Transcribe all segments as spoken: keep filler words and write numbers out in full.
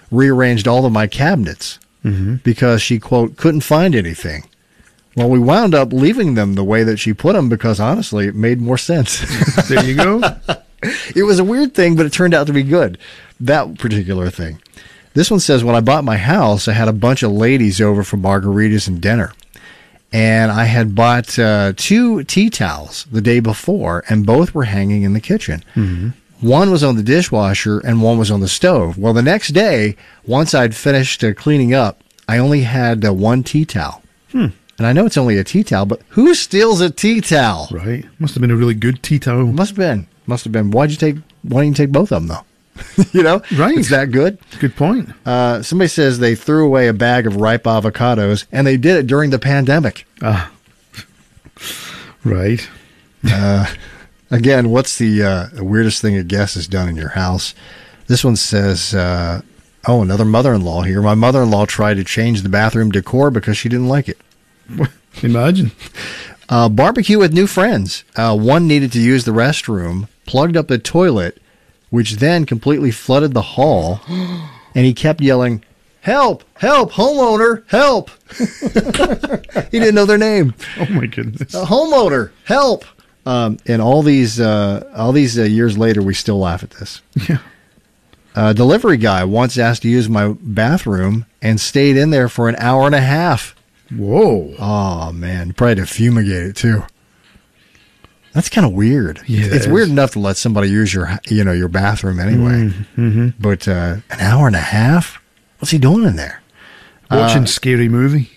rearranged all of my cabinets mm-hmm. because she, quote, couldn't find anything. Well, we wound up leaving them the way that she put them because, honestly, it made more sense. There you go. It was a weird thing, but it turned out to be good, that particular thing. This one says, when I bought my house, I had a bunch of ladies over for margaritas and dinner. And I had bought uh, two tea towels the day before, and both were hanging in the kitchen. Mm-hmm. One was on the dishwasher, and one was on the stove. Well, the next day, once I'd finished uh, cleaning up, I only had uh, one tea towel. Hmm. And I know it's only a tea towel, but who steals a tea towel? Right. Must have been a really good tea towel. Must have been. Must have been. Why'd you take, why didn't you take both of them, though? You know? Right. It's that good. Good point. Uh, somebody says they threw away a bag of ripe avocados, and they did it during the pandemic. Ah. Right. uh, again, what's the uh, weirdest thing a guest has done in your house? This one says, uh, oh, another mother-in-law here. My mother-in-law tried to change the bathroom decor because she didn't like it. Imagine. Uh, barbecue with new friends. Uh, one needed to use the restroom, plugged up the toilet, which then completely flooded the hall, and he kept yelling, help, help, homeowner, help. He didn't know their name. Oh, my goodness. Uh, homeowner, help. Um, and all these uh, all these uh, years later, we still laugh at this. Yeah. A delivery guy once asked to use my bathroom and stayed in there for an hour and a half. Whoa. Oh, man. Probably had to fumigate it, too. That's kind of weird. Yeah, it's weird enough to let somebody use your, you know, your bathroom anyway. Mm-hmm. But uh, an hour and a half? What's he doing in there? Watching uh, Scary Movie.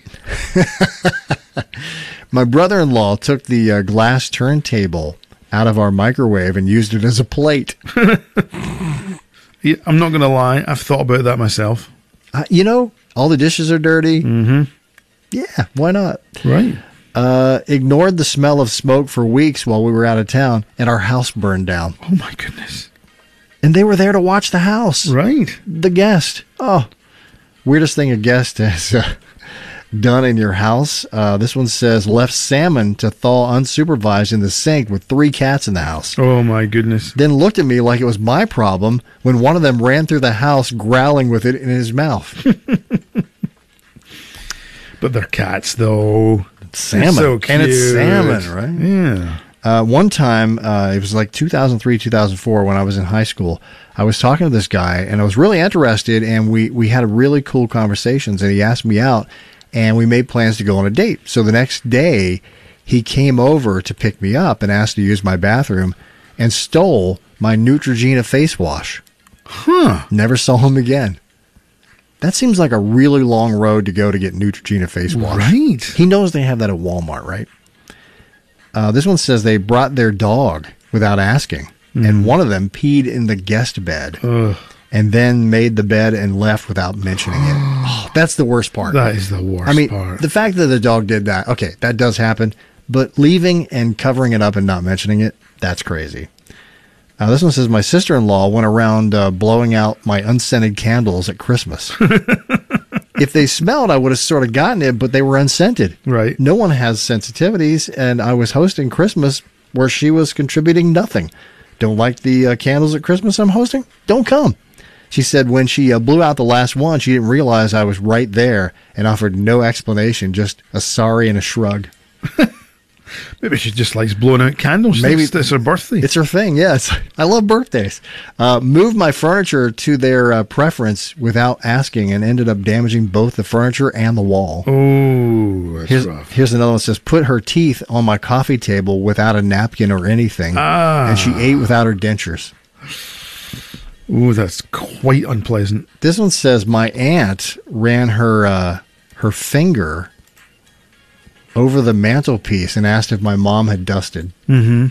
My brother-in-law took the uh, glass turntable out of our microwave and used it as a plate. Yeah, I'm not going to lie. I've thought about that myself. Uh, you know, all the dishes are dirty. Mm-hmm. Yeah, why not? Right. Uh, ignored the smell of smoke for weeks while we were out of town, and our house burned down. Oh, my goodness. And they were there to watch the house. Right. The guest. Oh, weirdest thing a guest has uh, done in your house. Uh, this one says, left salmon to thaw unsupervised in the sink with three cats in the house. Oh, my goodness. Then looked at me like it was my problem when one of them ran through the house growling with it in his mouth. But they're cats, though. Salmon. So cute. And it's salmon, right? Yeah. Uh, one time, uh, it was like two thousand three, two thousand four when I was in high school. I was talking to this guy, and I was really interested, and we, we had a really cool conversations, and he asked me out, and we made plans to go on a date. So the next day, he came over to pick me up and asked to use my bathroom and stole my Neutrogena face wash. Huh. Never saw him again. That seems like a really long road to go to get Neutrogena face wash. Right. He knows they have that at Walmart, right? Uh, this one says they brought their dog without asking, mm. and one of them peed in the guest bed Ugh. and then made the bed and left without mentioning it. Oh, that's the worst part. That is the worst I mean, part. the fact that the dog did that, okay, that does happen, but leaving and covering it up and not mentioning it, that's crazy. Uh, this one says, my sister-in-law went around uh, blowing out my unscented candles at Christmas. If they smelled, I would have sort of gotten it, but they were unscented. Right. No one has sensitivities, and I was hosting Christmas where she was contributing nothing. Don't like the uh, candles at Christmas I'm hosting? Don't come. She said when she uh, blew out the last one, she didn't realize I was right there and offered no explanation, just a sorry and a shrug. Maybe she just likes blowing out candles. Maybe it's, it's her birthday. It's her thing, yes. I love birthdays. Uh, moved my furniture to their uh, preference without asking and ended up damaging both the furniture and the wall. Oh, that's here's, rough. Here's another one that says, put her teeth on my coffee table without a napkin or anything, ah. and she ate without her dentures. Oh, that's quite unpleasant. This one says, my aunt ran her uh, her finger over the mantelpiece and asked if my mom had dusted. Mm-hmm.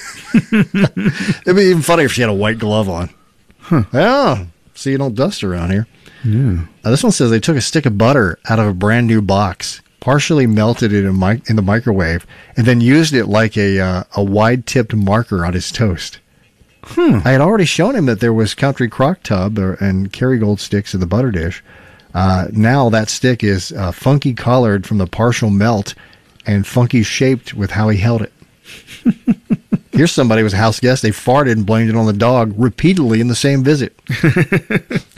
It'd be even funny if she had a white glove on. Huh. Oh, see, you don't dust around here. Yeah. Uh, this one says they took a stick of butter out of a brand new box, partially melted it in, mi- in the microwave, and then used it like a uh, a wide-tipped marker on his toast. Hmm. I had already shown him that there was country crock tub or, and Kerrygold sticks in the butter dish. Uh, now that stick is uh, funky colored from the partial melt and funky shaped with how he held it. Here's somebody who was a house guest. They farted and blamed it on the dog repeatedly in the same visit.